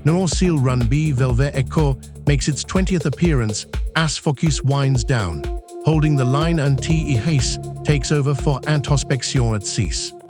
Nourcil Runby Velvet Echo makes its 20th appearance as Focus winds down, holding the line until Hace takes over for Introspection at 6.